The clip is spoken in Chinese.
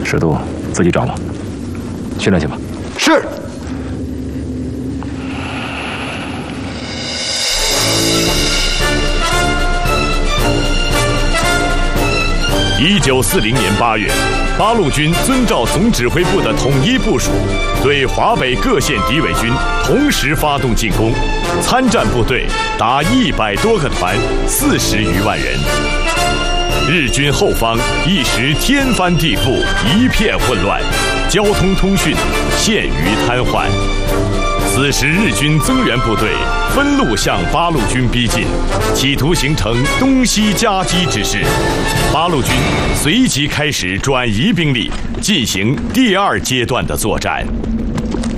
尺度自己掌握，训练去吧。 是。 1940年8月，八路军遵照总指挥部的统一部署，对华北各县敌伪军同时发动进攻，参战部队达100多个团，40余万人。日军后方一时天翻地覆，一片混乱，交通通讯陷于瘫痪。此时日军增援部队分路向八路军逼近，企图形成东西夹击之势。八路军随即开始转移兵力，进行第2阶段的作战。